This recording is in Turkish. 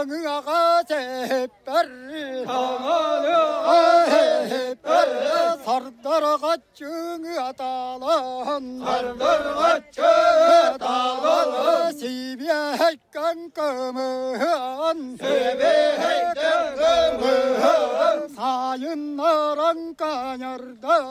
강아가 새별 sardarga çöngü atalan Sibiyekkan kömüğün sayın naran kanyarda